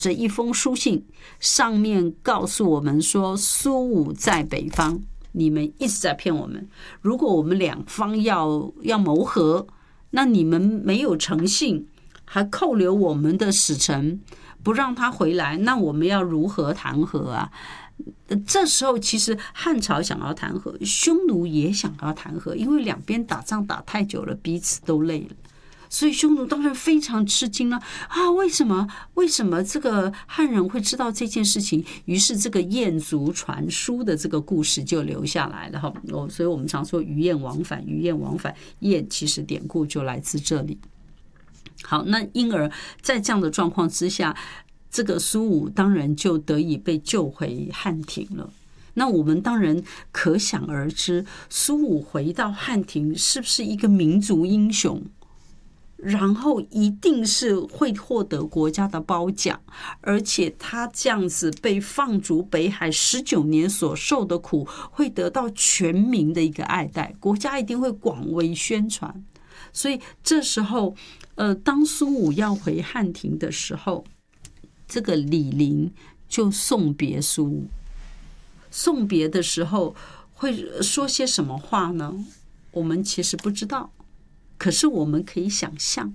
这一封书信上面告诉我们说，苏武在北方，你们一直在骗我们。如果我们两方要谋和，那你们没有诚信，还扣留我们的使臣，不让他回来，那我们要如何谈和啊？这时候其实汉朝想要谈和，匈奴也想要谈和，因为两边打仗打太久了，彼此都累了。所以匈奴当然非常吃惊了啊！为什么这个汉人会知道这件事情？于是这个燕族传书的这个故事就留下来了哈。所以我们常说鱼雁往返，鱼雁往返，雁其实典故就来自这里。好，那因而在这样的状况之下，这个苏武当然就得以被救回汉庭了。那我们当然可想而知，苏武回到汉庭是不是一个民族英雄？然后一定是会获得国家的褒奖，而且他这样子被放逐北海19年所受的苦，会得到全民的一个爱戴，国家一定会广为宣传。所以这时候，当苏武要回汉庭的时候，这个李陵就送别苏武。送别的时候会说些什么话呢？我们其实不知道。可是我们可以想象，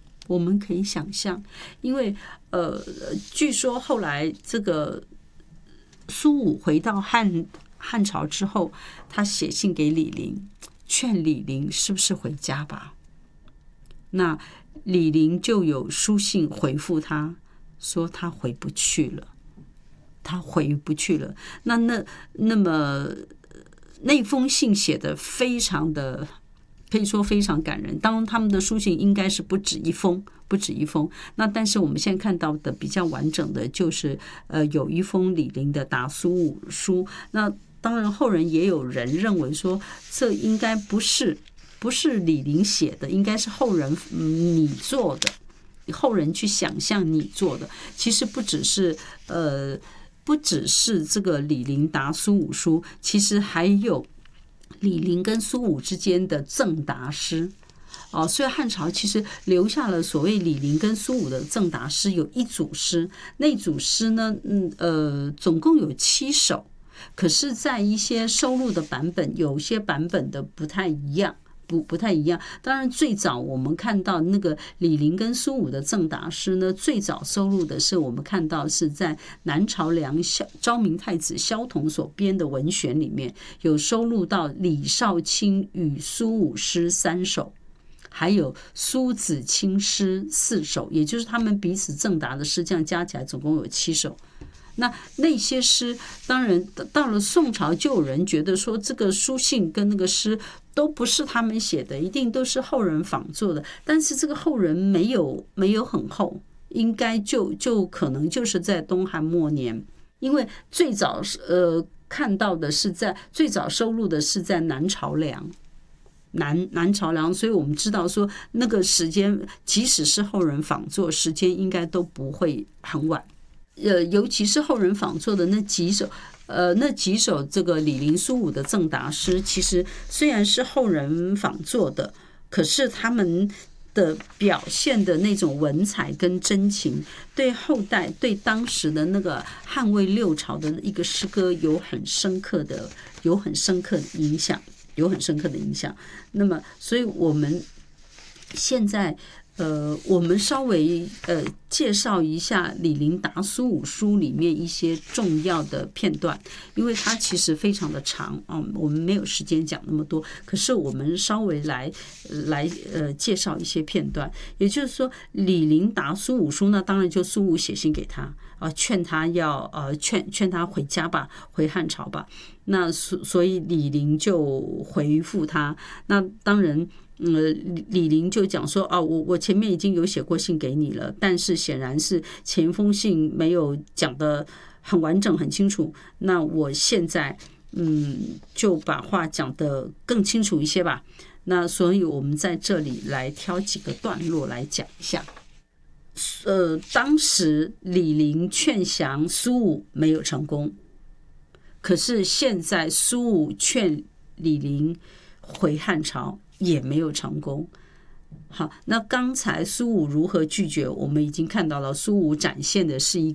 因为据说后来这个苏武回到汉朝之后，他写信给李陵，劝李陵是不是回家吧？那李陵就有书信回复他说他回不去了。那么那封信写得非常的。可以说非常感人，当然他们的书信应该是不止一封。那但是我们现在看到的比较完整的就是有一封李陵的答苏武书。那当然后人也有人认为说，这应该不是李陵写的，应该是后人拟做的，后人去想象拟做的。其实不只是这个李陵答苏武书，其实还有李陵跟苏武之间的赠答诗。所以汉朝其实留下了所谓李陵跟苏武的赠答诗，有一组诗，那组诗呢，总共有7首，可是在一些收录的版本，有些版本的不太一样。当然最早我们看到那个李陵跟苏武的赠答诗呢，最早收录的是我们看到是在南朝梁昭明太子萧统所编的文选里面，有收录到李少卿与苏武诗3首，还有苏子清诗4首，也就是他们彼此赠答的诗，这样加起来总共有7首。那些诗当然到了宋朝，就有人觉得说这个书信跟那个诗都不是他们写的，一定都是后人仿作的。但是这个后人没有很厚，应该就可能就是在东汉末年，因为最早看到的是最早收录的是在南朝梁，所以我们知道说那个时间即使是后人仿作，时间应该都不会很晚。尤其是后人仿作的那几首这个李陵苏武的赠答诗，其实虽然是后人仿作的，可是他们的表现的那种文采跟真情，对后代对当时的那个汉魏六朝的一个诗歌有很深刻的影响。那么所以我们现在我们稍微介绍一下李陵答苏武书里面一些重要的片段，因为它其实非常的长我们没有时间讲那么多，可是我们稍微来介绍一些片段。也就是说，李陵答苏武书呢，当然就苏武写信给他劝他劝他回家吧，回汉朝吧。那所以李陵就回复他，那当然。李陵就讲说我前面已经有写过信给你了，但是显然是前封信没有讲得很完整很清楚，那我现在就把话讲得更清楚一些吧。那所以我们在这里来挑几个段落来讲一下。当时李陵劝降苏武没有成功，可是现在苏武劝李陵回汉朝也没有成功。好，那刚才苏武如何拒绝，我们已经看到了。苏武展现的是一